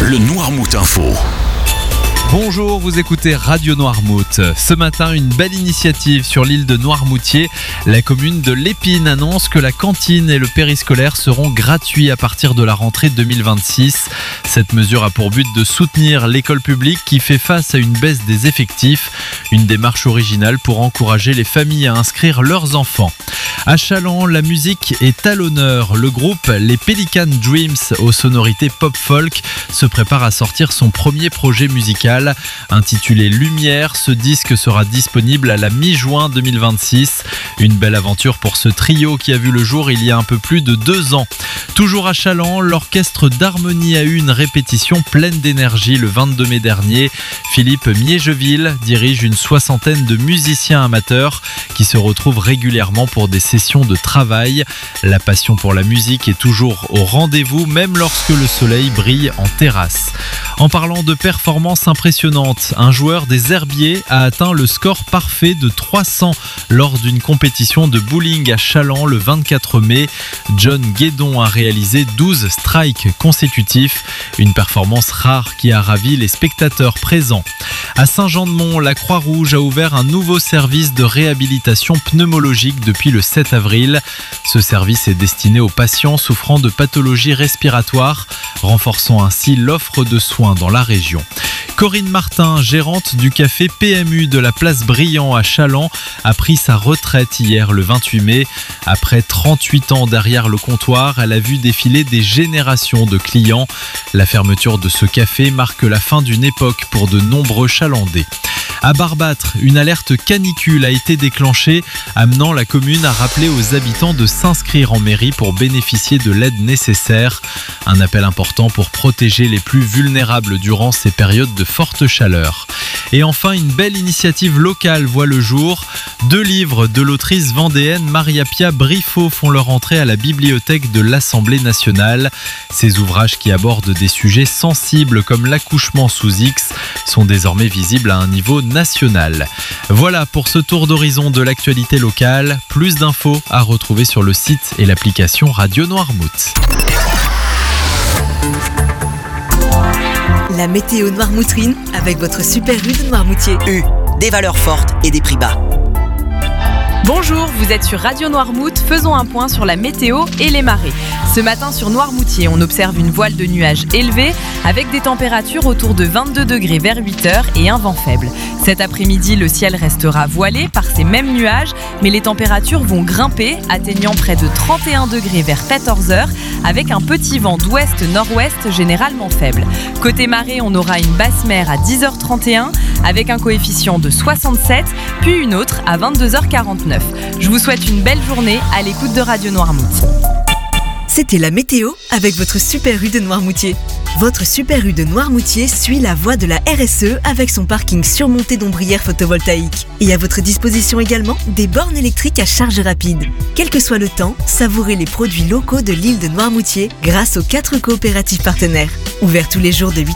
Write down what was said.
le Noirmout Info. Bonjour, vous écoutez Radio Noirmout. Ce matin, une belle initiative sur l'île de Noirmoutier. La commune de l'Épine annonce que la cantine et le périscolaire seront gratuits à partir de la rentrée 2026. Cette mesure a pour but de soutenir l'école publique qui fait face à une baisse des effectifs. Une démarche originale pour encourager les familles à inscrire leurs enfants. À Challans, la musique est à l'honneur. Le groupe Les Pelican Dreams, aux sonorités pop-folk, se prépare à sortir son premier projet musical. Intitulé Lumière, ce disque sera disponible à la mi-juin 2026. Une belle aventure pour ce trio qui a vu le jour il y a un peu plus de 2 ans. Toujours à Challans, l'orchestre d'harmonie a eu une répétition pleine d'énergie le 22 mai dernier. Philippe Miégeville dirige une 60aine de musiciens amateurs qui se retrouvent régulièrement pour des sessions de travail. La passion pour la musique est toujours au rendez-vous, même lorsque le soleil brille en terrasse. En parlant de performances impressionnantes, un joueur des Herbiers a atteint le score parfait de 300 lors d'une compétition de bowling à Challans le 24 mai. John Guédon a réalisé 12 strikes consécutifs, une performance rare qui a ravi les spectateurs présents. À Saint-Jean-de-Mont, la Croix-Rouge a ouvert un nouveau service de réhabilitation pneumologique depuis le 7 avril. Ce service est destiné aux patients souffrant de pathologies respiratoires, renforçant ainsi l'offre de soins dans la région. Corinne Martin, gérante du café PMU de la place Briand à Challans, a pris sa retraite hier le 28 mai. Après 38 ans derrière le comptoir, elle a vu défiler des générations de clients. La fermeture de ce café marque la fin d'une époque pour de nombreux Chalandais. À Barbâtre, une alerte canicule a été déclenchée, amenant la commune à rappeler aux habitants de s'inscrire en mairie pour bénéficier de l'aide nécessaire. Un appel important pour protéger les plus vulnérables durant ces périodes de forte chaleur. Et enfin, une belle initiative locale voit le jour. 2 livres de l'autrice vendéenne Maria-Pia Briffaut font leur entrée à la bibliothèque de l'Assemblée nationale. Ces ouvrages qui abordent des sujets sensibles comme l'accouchement sous X sont désormais visibles à un niveau national. Voilà pour ce tour d'horizon de l'actualité locale. Plus d'infos à retrouver sur le site et l'application Radio Noirmout. La météo noirmoutrine avec votre super U de Noirmoutier. U, des valeurs fortes et des prix bas. Bonjour, vous êtes sur Radio Noirmout, faisons un point sur la météo et les marées. Ce matin sur Noirmoutier, on observe une voile de nuages élevée avec des températures autour de 22 degrés vers 8h et un vent faible. Cet après-midi, le ciel restera voilé par ces mêmes nuages, mais les températures vont grimper, atteignant près de 31 degrés vers 14h avec un petit vent d'ouest-nord-ouest généralement faible. Côté marée, on aura une basse mer à 10h31 avec un coefficient de 67, puis une autre à 22h49. Je vous souhaite une belle journée à l'écoute de Radio Noirmout. C'était la météo avec votre super U de Noirmoutier. Votre super U de Noirmoutier suit la voie de la RSE avec son parking surmonté d'ombrières photovoltaïques. Et à votre disposition également des bornes électriques à charge rapide. Quel que soit le temps, savourez les produits locaux de l'île de Noirmoutier grâce aux 4 coopératives partenaires. Ouverts tous les jours de 8h